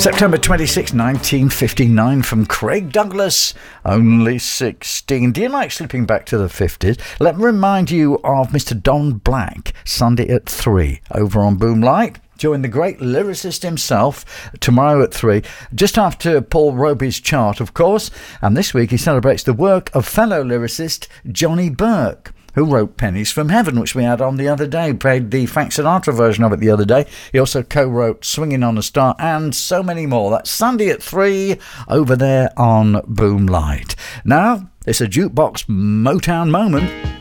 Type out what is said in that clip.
September 26, 1959, from Craig Douglas, only 16. Do you like slipping back to the 50s? Let me remind you of Mr. Don Black, Sunday at 3, over on Boomlight. Join the great lyricist himself tomorrow at 3, just after Paul Roby's chart, of course. And this week he celebrates the work of fellow lyricist Johnny Burke, who wrote Pennies from Heaven, which we had on the other day, played the Frank Sinatra version of it the other day. He also co-wrote Swinging on a Star and so many more. That's Sunday at 3 over there on Boomlight. Now, it's a jukebox Motown moment.